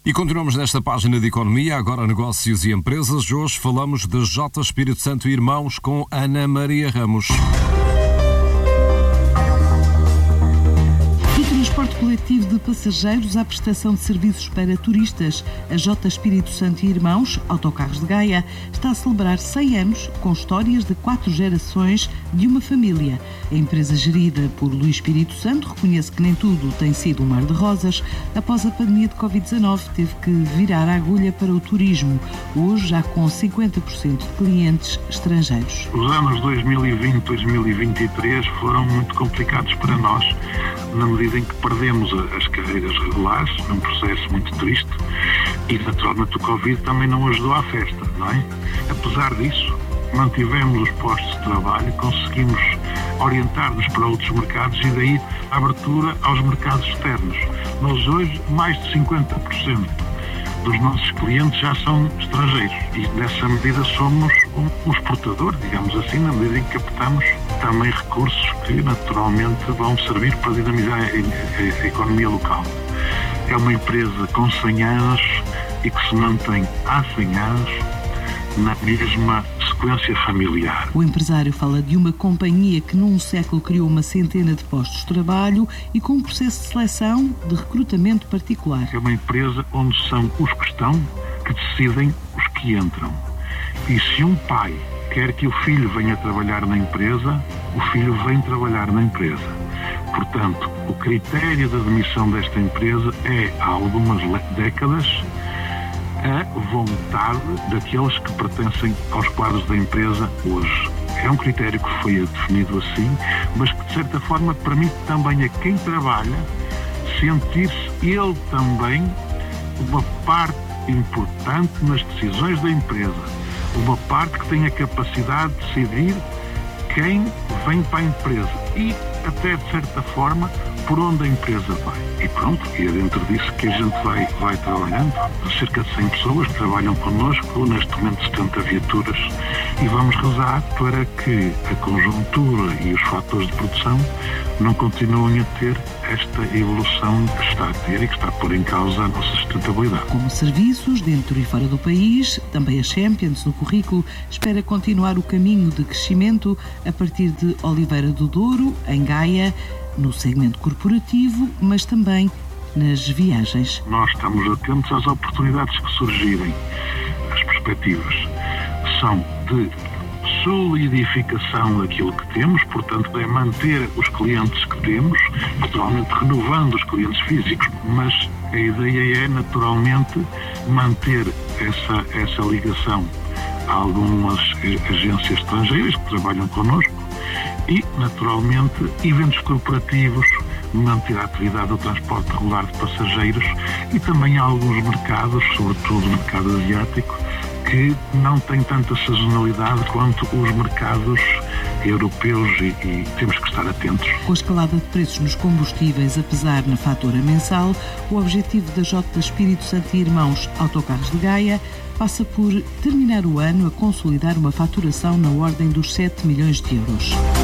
E continuamos nesta página de Economia, agora Negócios e Empresas. Hoje falamos de J. Espírito Santo Irmãos com Ana Maria Ramos. Transporte coletivo de passageiros à prestação de serviços para turistas. A J. Espírito Santo e Irmãos, Autocarros de Gaia, está a celebrar 100 anos com histórias de 4 gerações de uma família. A empresa gerida por Luís Espírito Santo reconhece que nem tudo tem sido um mar de rosas. Após a pandemia de Covid-19, teve que virar a agulha para o turismo, hoje já com 50% de clientes estrangeiros. Os anos 2020 e 2023 foram muito complicados para nós, na medida em que perdemos as carreiras regulares, num processo muito triste, e naturalmente o Covid também não ajudou à festa, não é? Apesar disso, mantivemos os postos de trabalho, conseguimos orientar-nos para outros mercados e daí a abertura aos mercados externos. Nós hoje, mais de 50% dos nossos clientes já são estrangeiros e nessa medida somos um exportador, digamos assim, na medida em que captamos também recursos que naturalmente vão servir para dinamizar a economia local. É uma empresa com 100 anos e que se mantém há 100 anos na mesma sequência familiar. O empresário fala de uma companhia que num século criou uma centena de postos de trabalho e com um processo de seleção de recrutamento particular. É uma empresa onde são os que estão que decidem os que entram. E se um pai quer que o filho venha trabalhar na empresa, o filho vem trabalhar na empresa. Portanto, o critério de admissão desta empresa é, há algumas décadas, a vontade daqueles que pertencem aos quadros da empresa hoje. É um critério que foi definido assim, mas que de certa forma permite também a quem trabalha sentir-se ele também uma parte importante nas decisões da empresa, uma parte que tem a capacidade de decidir quem vem para a empresa e até de certa forma por onde a empresa vai. E pronto, e é dentro disso que a gente vai trabalhando. Cerca de 100 pessoas que trabalham connosco, neste momento 70 viaturas, e vamos rezar para que a conjuntura e os fatores de produção não continuem a ter esta evolução que está a ter e que está a pôr em causa a nossa sustentabilidade. Como serviços dentro e fora do país, também a Champions no currículo espera continuar o caminho de crescimento a partir de Oliveira do Douro, em Gaia, no segmento corporativo, mas também nas viagens. Nós estamos atentos às oportunidades que surgirem. As perspectivas são de solidificação daquilo que temos, portanto é manter os clientes que temos, naturalmente renovando os clientes físicos, mas a ideia é naturalmente manter essa ligação a algumas agências estrangeiras que trabalham connosco e, naturalmente, eventos corporativos, manter a atividade do transporte regular de passageiros e também há alguns mercados, sobretudo o mercado asiático, que não tem tanta sazonalidade quanto os mercados europeus e temos que estar atentos. Com a escalada de preços nos combustíveis a pesar na fatura mensal, o objetivo da J. Espírito Santo e Irmãos Autocarros de Gaia passa por terminar o ano a consolidar uma faturação na ordem dos 7 milhões de euros.